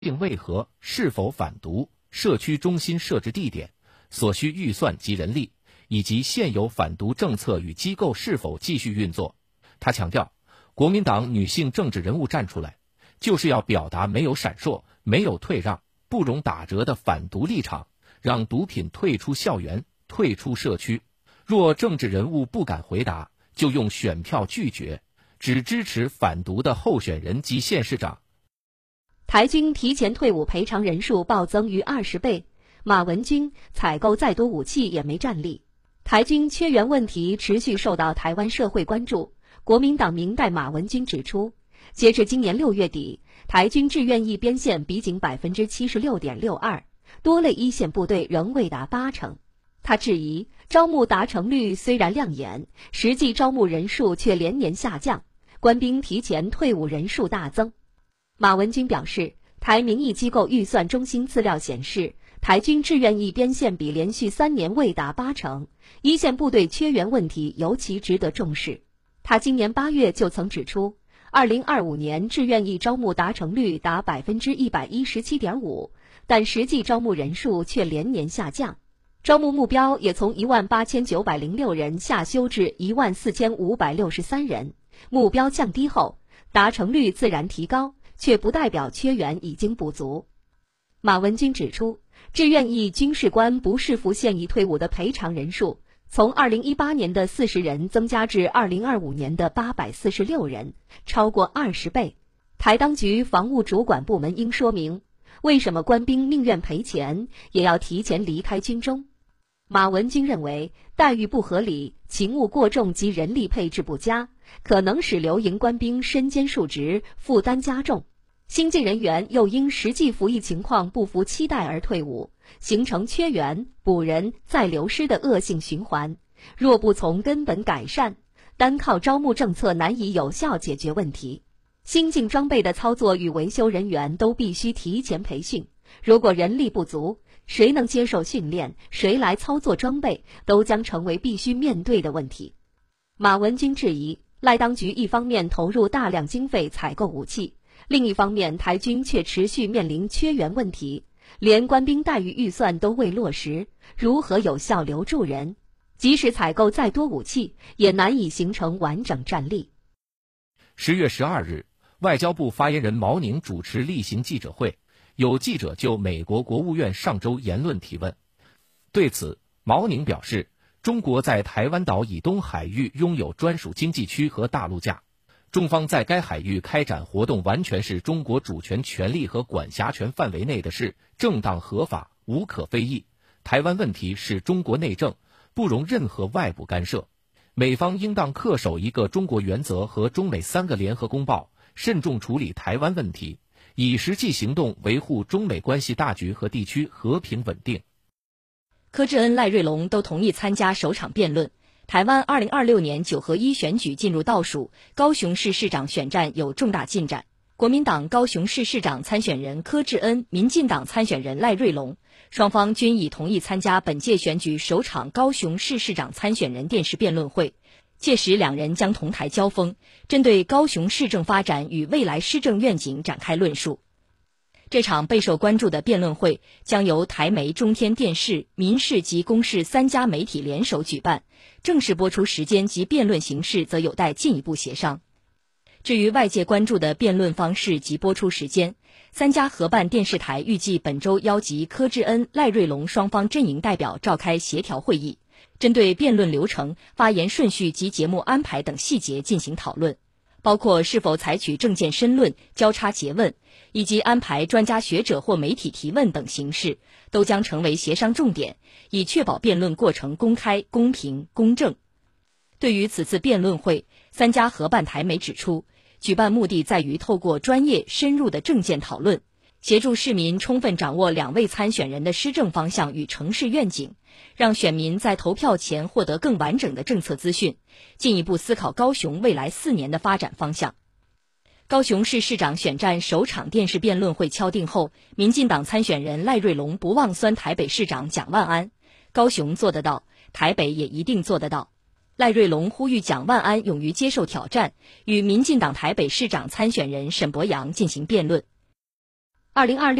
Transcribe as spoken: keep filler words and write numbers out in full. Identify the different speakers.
Speaker 1: 定为何、是否反毒、社区中心设置地点、所需预算及人力，以及现有反毒政策与机构是否继续运作。他强调，国民党女性政治人物站出来，就是要表达没有闪烁、没有退让、不容打折的反毒立场，让毒品退出校园、退出社区。若政治人物不敢回答，就用选票拒绝，只支持反毒的候选人及县市长。
Speaker 2: 台军提前退伍赔偿人数暴增逾二十倍，马文君采购再多武器也没战力。台军缺员问题持续受到台湾社会关注。国民党明代马文君指出，截至今年六月底，台军志愿役编线比仅百分之七十六点六二，多类一线部队仍未达八成。他质疑招募达成率虽然亮眼，实际招募人数却连年下降，官兵提前退伍人数大增。马文君表示，台民意机构预算中心资料显示，台军志愿役编线比连续三年未达八成，一线部队缺员问题尤其值得重视。他今年八月就曾指出，二零二五年志愿役招募达成率达百分之一百一十七点五，但实际招募人数却连年下降。招募目标也从一万八千九百零六人下修至一万四千五百六十三人。目标降低后，达成率自然提高，却不代表缺员已经补足。马文君指出，志愿役军事官不适服现役退伍的赔偿人数，从二零一八年的四十人增加至二零二五年的八百四十六人，超过二十倍。台当局防务主管部门应说明，为什么官兵宁愿赔钱，也要提前离开军中。马文君认为，待遇不合理、勤务过重及人力配置不佳，可能使留营官兵身兼数职，负担加重。新进人员又因实际服役情况不符期待而退伍，形成缺员、补人再流失的恶性循环。若不从根本改善，单靠招募政策难以有效解决问题。新进装备的操作与维修人员都必须提前培训，如果人力不足，谁能接受训练，谁来操作装备，都将成为必须面对的问题。马文君质疑，赖当局一方面投入大量经费采购武器，另一方面台军却持续面临缺员问题，连官兵待遇预算都未落实，如何有效留住人？即使采购再多武器，也难以形成完整战力。
Speaker 1: 十月十二日，外交部发言人毛宁主持例行记者会，有记者就美国国务院上周言论提问。对此，毛宁表示，中国在台湾岛以东海域拥有专属经济区和大陆架，中方在该海域开展活动完全是中国主权权利和管辖权范围内的事，正当合法，无可非议。台湾问题是中国内政，不容任何外部干涉。美方应当恪守一个中国原则和中美三个联合公报，慎重处理台湾问题，以实际行动维护中美关系大局和地区和平稳定。
Speaker 3: 柯志恩、赖瑞隆都同意参加首场辩论。台湾二零二六年九合一选举进入倒数，高雄市市长选战有重大进展。国民党高雄市市长参选人柯志恩、民进党参选人赖瑞隆，双方均已同意参加本届选举首场高雄市市长参选人电视辩论会。届时两人将同台交锋，针对高雄市政发展与未来施政愿景展开论述。这场备受关注的辩论会将由台媒、中天电视、民视及公视三家媒体联手举办，正式播出时间及辩论形式则有待进一步协商。至于外界关注的辩论方式及播出时间，三家合办电视台预计本周邀集柯志恩、赖瑞隆双方阵营代表召开协调会议，针对辩论流程、发言顺序及节目安排等细节进行讨论，包括是否采取政见申论、交叉诘问，以及安排专家学者或媒体提问等形式，都将成为协商重点，以确保辩论过程公开、公平、公正。对于此次辩论会，三家合办台媒指出，举办目的在于透过专业深入的政见讨论，协助市民充分掌握两位参选人的施政方向与城市愿景，让选民在投票前获得更完整的政策资讯，进一步思考高雄未来四年的发展方向。高雄市市长选战首场电视辩论会敲定后，民进党参选人赖瑞隆不忘酸台北市长蒋万安，高雄做得到，台北也一定做得到。赖瑞隆呼吁蒋万安勇于接受挑战，与民进党台北市长参选人沈伯洋进行辩论。
Speaker 2: 二零二六